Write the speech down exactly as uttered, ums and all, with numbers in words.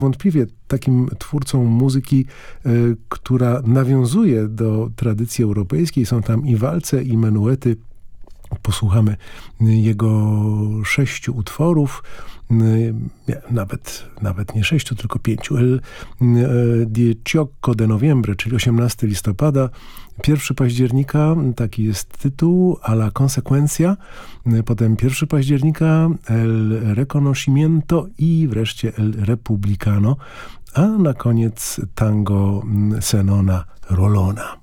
Wątpliwie takim twórcą muzyki, y, która nawiązuje do tradycji europejskiej. Są tam i walce, i menuety. Posłuchamy jego sześciu utworów, nie, nawet, nawet nie sześciu, tylko pięciu. El dieciocho de noviembre, czyli osiemnastego listopada, pierwszego października, taki jest tytuł, a la consecuencia, potem pierwszego października, El reconocimiento i wreszcie El republicano, a na koniec tango Zenona Rolona.